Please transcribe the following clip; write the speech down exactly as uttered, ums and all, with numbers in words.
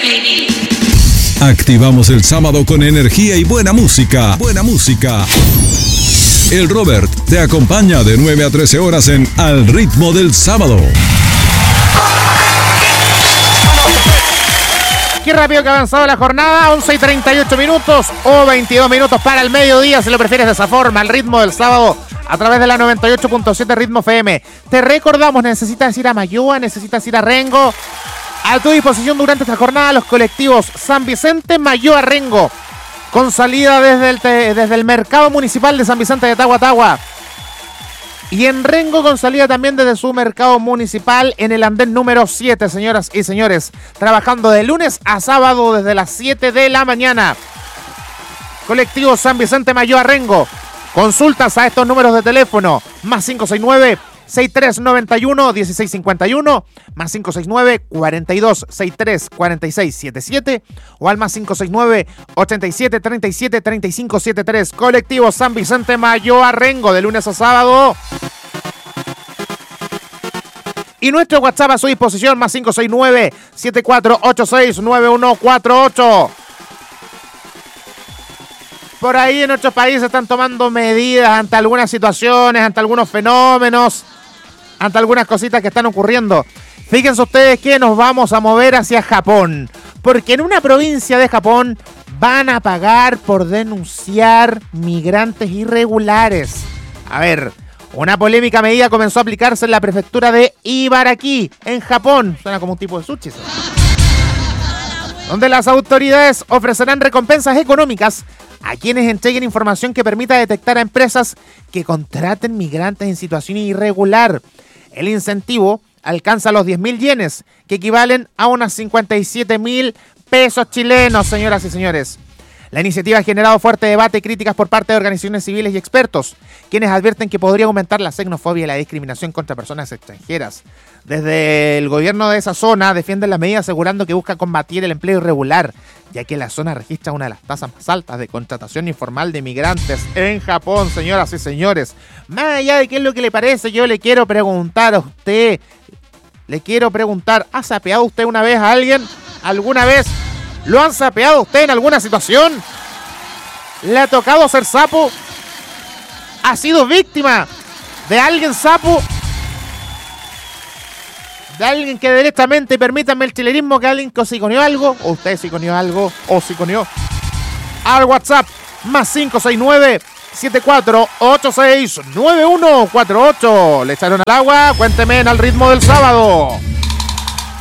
Activamos el sábado con energía y buena música. Buena música. El Robert te acompaña de nueve a trece horas en Al Ritmo del Sábado. Qué rápido que ha avanzado la jornada, once y treinta y ocho minutos o veintidós minutos para el mediodía, si lo prefieres de esa forma, Al Ritmo del Sábado a través de la noventa y ocho punto siete Ritmo F M. Te recordamos, necesitas ir a Mayúa, necesitas ir a Rengo. A tu disposición durante esta jornada los colectivos San Vicente, Mayúa, Rengo, con salida desde el, te, desde el mercado municipal de San Vicente de Tahuatahua. Y en Rengo con salida también desde su mercado municipal en el andén número siete, señoras y señores. Trabajando de lunes a sábado desde las siete de la mañana. Colectivo San Vicente, Mayúa, Rengo. Consultas a estos números de teléfono. Más cinco seis nueve, seis tres nueve uno, uno seis cinco uno, más cinco seis nueve, cuarenta y dos, sesenta y tres, cuarenta y seis setenta y siete o al más cinco seis nueve, ochenta y siete, treinta y siete, treinta y cinco setenta y tres. Colectivo San Vicente, Mayúa, Rengo, de lunes a sábado. Y nuestro WhatsApp a su disposición, más cinco seis nueve, siete cuatro ocho seis, nueve uno cuatro ocho. Por ahí en otros países están tomando medidas ante algunas situaciones, ante algunos fenómenos, ante algunas cositas que están ocurriendo. Fíjense ustedes que nos vamos a mover hacia Japón, porque en una provincia de Japón van a pagar por denunciar migrantes irregulares. A ver, una polémica medida comenzó a aplicarse en la prefectura de Ibaraki, en Japón. Suena como un tipo de sushi, ¿sí? Donde las autoridades ofrecerán recompensas económicas a quienes entreguen información que permita detectar a empresas que contraten migrantes en situación irregular. El incentivo alcanza los diez mil yenes, que equivalen a unos cincuenta y siete mil pesos chilenos, señoras y señores. La iniciativa ha generado fuerte debate y críticas por parte de organizaciones civiles y expertos, quienes advierten que podría aumentar la xenofobia y la discriminación contra personas extranjeras. Desde el gobierno de esa zona defienden las medidas asegurando que busca combatir el empleo irregular, ya que la zona registra una de las tasas más altas de contratación informal de migrantes en Japón, señoras y señores. Más allá de qué es lo que le parece, yo le quiero preguntar a usted, le quiero preguntar, ¿ha sapeado usted una vez a alguien? ¿Alguna vez lo han sapeado a usted en alguna situación? ¿Le ha tocado ser sapo? ¿Ha sido víctima de alguien sapo? ¿De alguien que directamente, permítanme el chilerismo, que alguien que siconeó algo? ¿O usted siconeó algo? ¿O siconeó? Al WhatsApp, más cinco seis nueve, siete cuatro ocho seis, nueve uno cuatro ocho. ¿Le echaron al agua? Cuénteme en Al Ritmo del Sábado.